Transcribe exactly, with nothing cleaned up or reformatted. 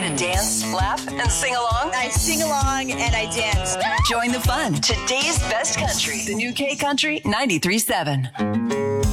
to dance, laugh, and sing along? I sing along and I dance. Join the fun. Today's best country. The new K Country ninety-three point seven.